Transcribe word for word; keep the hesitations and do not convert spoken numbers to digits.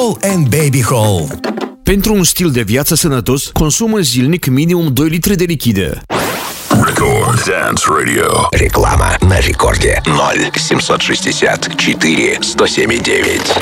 Hall and Baby Hall. Pentru un stil de viață sănătos, consumă zilnic minimum doi litri de lichide. Record Dance Radio. Реклама на рекорде ноль семьсот шестьдесят четыре сто семь девять.